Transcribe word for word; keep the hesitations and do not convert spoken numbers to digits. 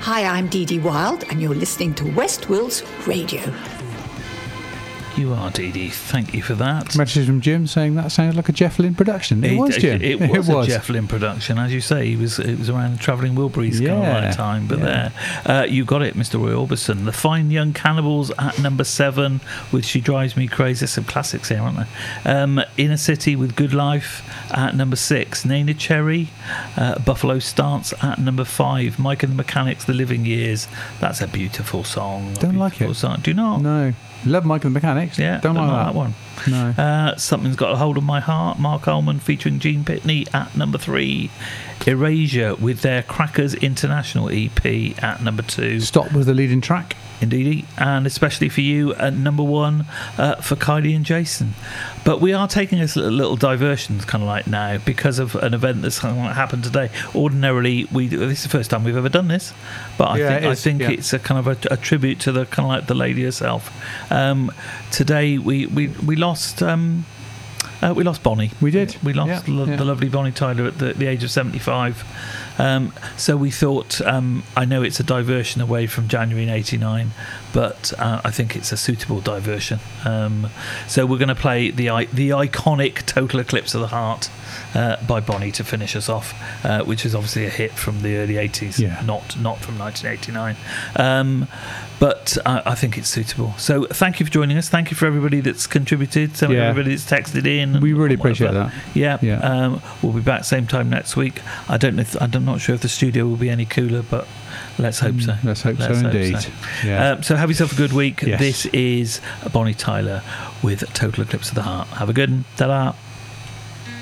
Hi, I'm Dee Dee Wild, and you're listening to West Wills Radio. You are, Dee Dee. Thank you for that. Message from Jim saying that sounded like a Jeff Lynne production. It, it was, Jim. It, it, was it was a Jeff Lynne production. As you say, he was, it was around Travelling Wilburys yeah, kind of like time. But yeah. there, uh, you got it, Mister Roy Orbison. The Fine Young Cannibals at number seven with She Drives Me Crazy. There's some classics here, aren't there? Um, Inner City with Good Life at number six. Neneh Cherry, uh, Buffalo Stance at number five. Mike and the Mechanics, The Living Years. That's a beautiful song. Don't like it. Song. Do you not? No. Love Mike and the Mechanics. Yeah, don't, don't like, like that. that one. No. Uh, Something's Got a Hold of My Heart, Mark Ullman featuring Gene Pitney at number three. Erasure with their Crackers International E P at number two. Stop was the leading track. Indeed, and especially for you at number one uh, for Kylie and Jason. But we are taking this little, little diversion kind of like now because of an event that's happened today. Ordinarily, we this is the first time we've ever done this, but I yeah, think it I is, think yeah. it's a kind of a, a tribute to the kind of like the lady herself. Um, today we we we lost. Um, Uh, we lost Bonnie. We did. We lost yeah, lo- yeah. the lovely Bonnie Tyler at the, the age of seventy-five. Um, so we thought, um, I know it's a diversion away from January in eighty-nine, but uh, I think it's a suitable diversion. Um, so we're going to play the I- the iconic Total Eclipse of the Heart uh, by Bonnie to finish us off, uh, which is obviously a hit from the early eighties, yeah. not not from nineteen eighty-nine. Um, but uh, I think it's suitable. So thank you for joining us. Thank you for everybody that's contributed, so yeah. everybody that's texted in. We really appreciate that. Yeah, yeah. Um, we'll be back same time next week. I don't know. If, I'm not sure if the studio will be any cooler, but let's hope so. Let's hope let's so hope indeed. So. Yeah. Um, so have yourself a good week. Yes. This is Bonnie Tyler with Total Eclipse of the Heart. Have a good one. Ta-da.